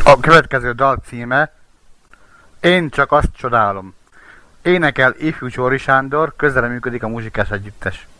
A következő dal címe Én csak azt csodálom. Énekel ifjú Csóri Sándor, közreműködik a Muzsikás Együttes.